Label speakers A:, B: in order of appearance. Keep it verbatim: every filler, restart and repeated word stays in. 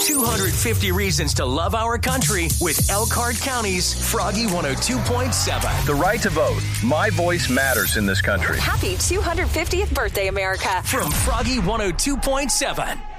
A: two hundred fifty Reasons to Love Our Country with Elkhart County's Froggy one oh two point seven.
B: The right to vote. My voice matters in this country.
C: Happy two hundred fiftieth birthday, America.
A: From Froggy one oh two point seven.